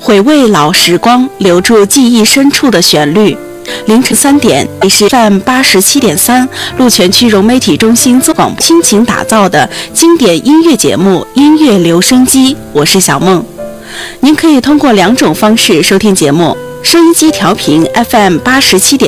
回味老时光，留住记忆深处的旋律。凌晨3点，也是 FM 87.3鹿泉区融媒体中心做广播倾情打造的经典音乐节目《音乐留声机》，我是小梦。您可以通过2种方式收听节目：收音机调频 FM 87.3